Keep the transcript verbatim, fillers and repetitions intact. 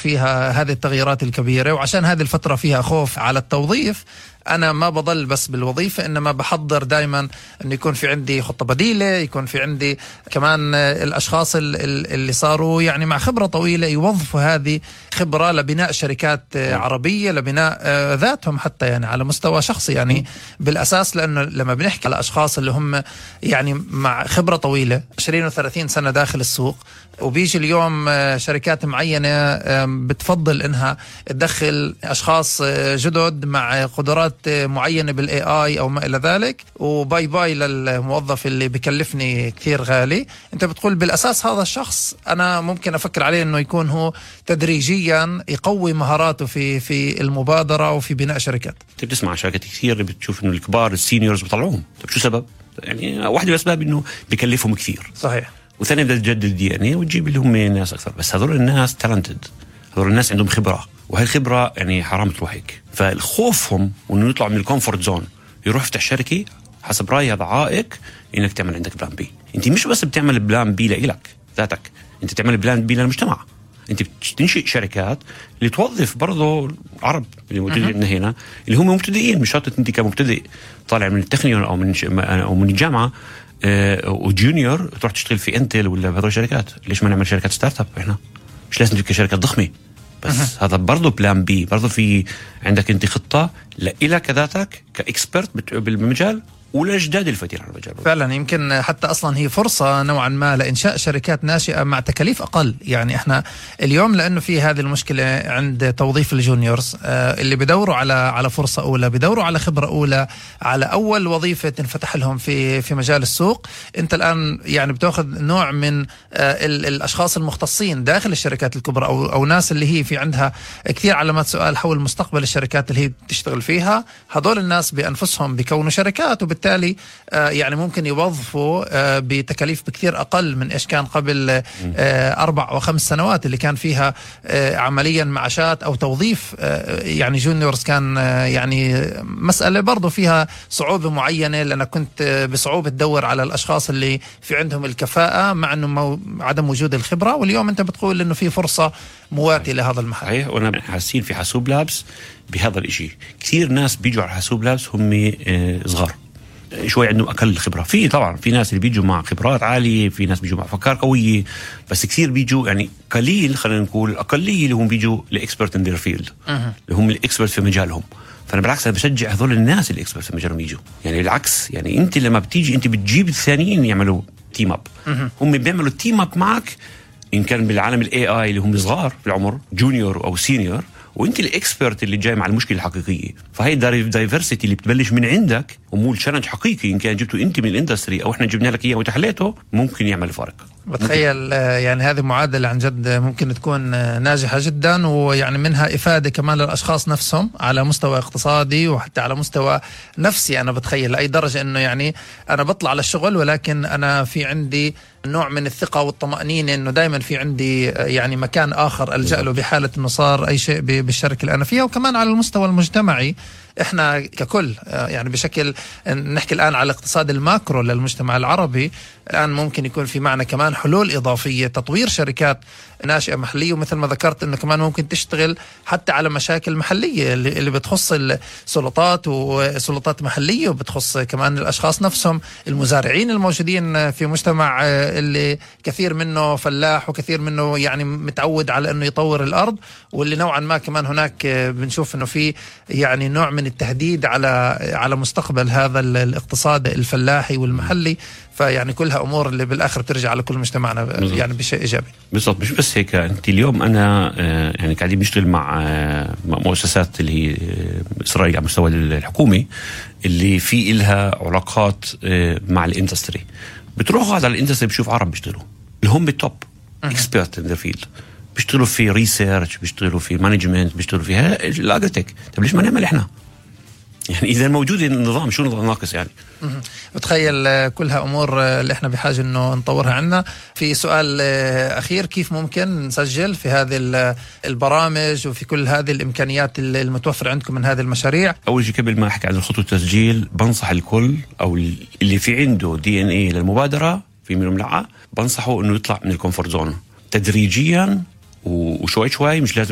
فيها هذه التغييرات الكبيرة، وعشان هذه الفترة فيها خوف على التوظيف أنا ما بضل بس بالوظيفة، إنما بحضر دائما أن يكون في عندي خطة بديلة، يكون في عندي كمان الأشخاص اللي صاروا يعني مع خبرة طويلة يوظفوا هذه خبرة لبناء شركات عربية، لبناء ذاتهم حتى يعني على مستوى شخصي يعني بالأساس. لأنه لما بنحكي على أشخاص اللي هم يعني مع خبرة طويلة عشرين وثلاثين سنة داخل السوق، وبيجي اليوم شركات معينة بتفضل إنها تدخل أشخاص جدد مع قدرات معينة بالاي اي او ما الى ذلك، وباي باي للموظف اللي بكلفني كثير غالي. انت بتقول بالاساس هذا الشخص انا ممكن افكر عليه انه يكون هو تدريجيا يقوي مهاراته في في المبادرة وفي بناء شركات. انت بتسمع شركات كثير بتشوف انه الكبار السينيورز بيطلعوهم، طيب شو سبب؟ يعني واحدة من الاسباب انه بكلفهم كثير، صحيح، وثاني بدها تجدد الدي ان اي وتجيب اللي هم ناس اكثر. بس هذول الناس تالنتد، هذول الناس عندهم خبرة، وهي الخبرة يعني حرام تروح هيك. فالخوفهم انه يطلع من الكومفورت زون يروح يفتح شركة، حسب رأيي هذا عائق انك تعمل عندك بلان بي. انت مش بس بتعمل بلان بي لإلك ذاتك، انت بتعمل بلان بي للمجتمع. انت بتنشئ شركات اللي توظف برضه العرب اللي موجودين عندنا هنا، اللي هم مبتدئين. مش شرط انت كمبتدئ طالع من التكنيون او من او من الجامعة اه وجونيور تروح تشتغل في انتل ولا بهذول الشركات. ليش ما نعمل شركات ستارت اب؟ احنا مش لازم تبقى شركات ضخمة، بس هذا برضو بلان بي. برضو في عندك انت خطة لإلك كذاتك كإكسبرت بالمجال ولا جداد الفتير على المجال. فعلا يمكن حتى أصلا هي فرصة نوعا ما لإنشاء شركات ناشئة مع تكاليف أقل. يعني إحنا اليوم لأنه في هذه المشكلة عند توظيف الجونيورز آه اللي بدوروا على على فرصة أولى، بدوروا على خبرة أولى، على أول وظيفة تنفتح لهم في في مجال السوق. أنت الآن يعني بتأخذ نوع من آه الأشخاص المختصين داخل الشركات الكبرى، أو أو ناس اللي هي في عندها كثير علامات سؤال حول مستقبل الشركات اللي هي تشتغل فيها. هذول الناس بأنفسهم بيكونوا شركات، وبالتالي بالتالي يعني ممكن يوظفوا بتكاليف بكثير أقل من إيش كان قبل أربع أو خمس سنوات اللي كان فيها عمليا معاشات أو توظيف يعني جونيورز. كان يعني مسألة برضو فيها صعوبة معينة، لأنك كنت بصعوبة تدور على الأشخاص اللي في عندهم الكفاءة مع أنه عدم وجود الخبرة. واليوم أنت بتقول أنه في فرصة مواتية لهذا المحل. صحيح، وأنا حاسين في حاسوب لابس بهذا الإشي. كثير ناس بيجوا على حاسوب لابس هم صغار شوي، عندهم أقل خبرة. في طبعا في ناس اللي بيجوا مع خبرات عالية، في ناس بيجوا مع أفكار قوية، بس كثير بيجوا يعني قليل، خلينا نقول الأقلية اللي هم بيجوا لإكسبرت إن دير فيلد، اللي هم الإكسبرت في مجالهم. فأنا بالعكس أنا بشجع هذول الناس اللي إكسبرت في مجالهم يجوا. يعني العكس، يعني أنت لما بتيجي أنت بتجيب الثانيين يعملوا تيم أب، هم بيعملوا تيم أب معك إن كان بالعالم الإي آي اللي هم صغار في العمر جونيور أو سينيور، وانت الاكسبرت اللي جاي مع المشكله الحقيقيه. فهي دايفرسيتي اللي بتبلش من عندك ومول تشالنج حقيقي، ان كان جبته انت من الاندستري او احنا جبنا لك اياه وتحليته، ممكن يعمل فرق. بتخيل يعني هذه معادله عن جد ممكن تكون ناجحه جدا، ويعني منها افاده كمان للاشخاص نفسهم على مستوى اقتصادي وحتى على مستوى نفسي. انا بتخيل لاي درجه انه يعني انا بطلع للشغل ولكن انا في عندي نوع من الثقة والطمأنينة إنه دائما في عندي يعني مكان آخر ألجأ له بحالة إنه صار أي شيء بالشركة اللي أنا فيها. وكمان على المستوى المجتمعي إحنا ككل يعني بشكل نحكي الآن على الاقتصاد الماكرو للمجتمع العربي، الآن ممكن يكون في معنا كمان حلول إضافية، تطوير شركات ناشئة محلية. ومثل ما ذكرت إنه كمان ممكن تشتغل حتى على مشاكل محلية اللي بتخص السلطات وسلطات محلية، وبتخص كمان الأشخاص نفسهم، المزارعين الموجودين في مجتمع اللي كثير منه فلاح وكثير منه يعني متعود على إنه يطور الأرض، واللي نوعا ما كمان هناك بنشوف إنه في يعني نوع من التهديد على على مستقبل هذا الاقتصاد الفلاحي والمحلي. فيعني كلها أمور اللي بالآخر بترجع على كل مجتمعنا بالزبط. يعني بشيء إيجابي. بالضبط. مش بس هيك، أنت اليوم أنا يعني قاعدين بنشتغل مع مؤسسات اللي هي إسرائيل على مستوى الحكومي اللي في إلها علاقات مع الإندستري. بتروح على الإندستري بشوف عرب بيشتغلوا اللي هم بالتوب إكسبرت إن ذا فيلد، بيشتغلوا في ريسيرش، بيشتغلوا في مانجمنت، بيشتغلوا في الأجرتك. طب ليش ما نعمل إحنا؟ يعني إذا موجود النظام شو نظام ناقص يعني؟ بتخيل كلها أمور اللي إحنا بحاجة إنه نطورها عنا. في سؤال أخير، كيف ممكن نسجل في هذه البرامج وفي كل هذه الإمكانيات المتوفرة عندكم من هذه المشاريع؟ أول شيء قبل ما أحكي عن خطوة التسجيل، بنصح الكل أو اللي في عنده دي إن إيه للمبادرة في منهم لعة، بنصحه إنه يطلع من الكومفورت زون تدريجيا وشوي شوي. مش لازم